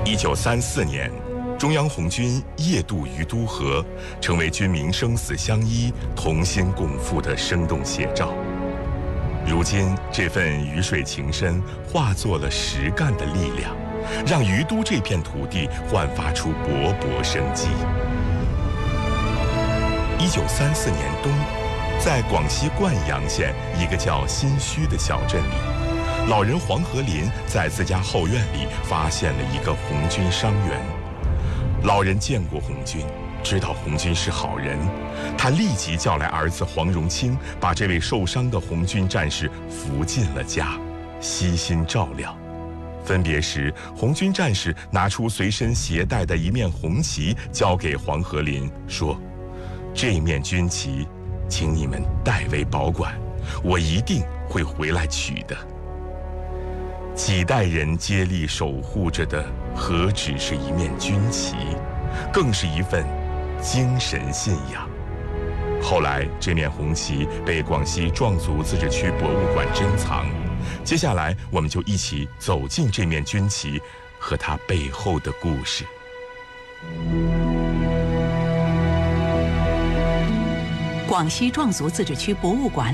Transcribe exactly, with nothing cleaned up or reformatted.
一九三四年，中央红军夜渡于都河，成为军民生死相依、同心共赴的生动写照。如今，这份鱼水情深化作了实干的力量，让于都这片土地焕发出勃勃生机。一九三四年冬，在广西灌阳县一个叫新圩的小镇里，老人黄河林在自家后院里发现了一个红军伤员。老人见过红军，知道红军是好人，他立即叫来儿子黄荣清，把这位受伤的红军战士扶进了家，悉心照料。分别时，红军战士拿出随身携带的一面红旗，交给黄河林，说：“这面军旗，请你们代为保管，我一定会回来取的。”几代人接力守护着的，何止是一面军旗，更是一份精神信仰。后来，这面红旗被广西壮族自治区博物馆珍藏。接下来，我们就一起走进这面军旗和它背后的故事。 广西壮族自治区博物馆